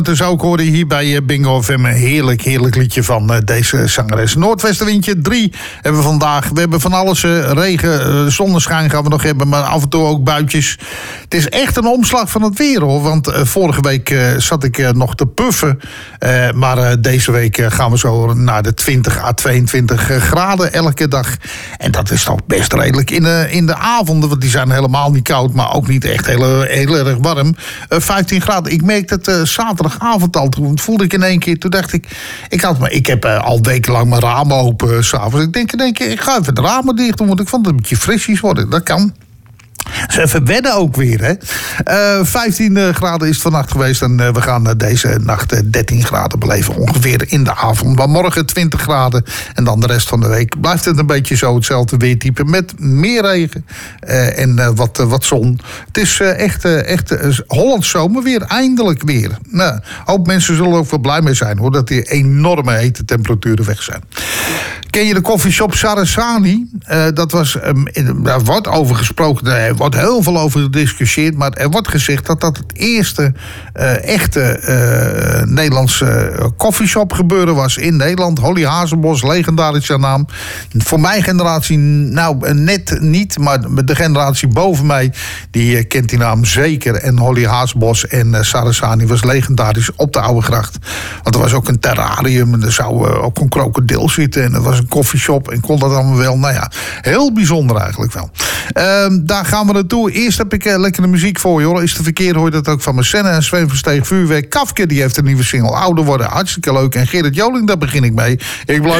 Dus ook hoorde je hier bij Bingo FM een heerlijk liedje van deze zangeres. Noordwestenwindje 3 hebben we vandaag. We hebben van alles, regen, zonneschijn gaan we nog hebben, maar af en toe ook buitjes. Het is echt een omslag van het weer, hoor. Want vorige week zat ik nog te puffen. Maar deze week gaan we zo naar de 20 à 22 graden elke dag. En dat is toch best redelijk in de avonden, want die zijn helemaal niet koud, maar ook niet echt heel erg warm. 15 graden. Ik merkte het zaterdagavond al. Toen voelde ik in één keer, toen dacht ik heb al wekenlang mijn ramen open s'avonds. Ik denk, ik ga even de ramen dicht doen, want ik vond het een beetje frisjes worden. Dat kan. Dus even wennen ook weer, hè. 15 graden is het vannacht geweest en we gaan deze nacht 13 graden beleven ongeveer in de avond. Maar morgen 20 graden en dan de rest van de week blijft het een beetje zo hetzelfde weertype met meer regen en wat zon. Het is echt Hollands zomerweer, eindelijk weer. Nou, een hoop mensen zullen er ook wel blij mee zijn, hoor, dat die enorme hete temperaturen weg zijn. Ken je de koffieshop Sarasani? Daar wordt over gesproken, er wordt heel veel over gediscussieerd, maar er wordt gezegd dat het eerste echte Nederlandse koffieshop gebeuren was in Nederland. Holly Hazenbos, legendarische naam. Voor mijn generatie nou net niet, maar de generatie boven mij, die kent die naam zeker. En Holly Hazenbos en Sarasani was legendarisch op de Oude Gracht. Want er was ook een terrarium en er zou ook een krokodil zitten en er was een koffieshop en kon dat allemaal wel. Nou ja, heel bijzonder eigenlijk wel. Daar gaan we naartoe. Eerst heb ik lekkere muziek voor je, hoor. Is te verkeerd, hoor je dat ook van mijn Senna en Sven Versteeg Vuurwerk. Kafke, die heeft een nieuwe single, Ouder Worden. Hartstikke leuk. En Gerrit Joling, daar begin ik mee. Ik blijf